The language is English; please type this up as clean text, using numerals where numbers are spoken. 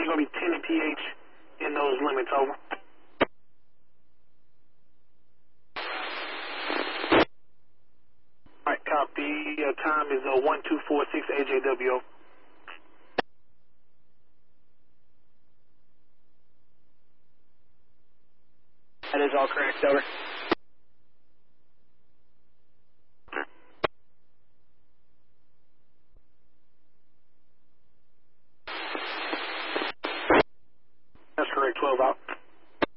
you're going to be 10 pH in those limits, over. Alright, copy. Time is 1246 AJW. That is all correct, over.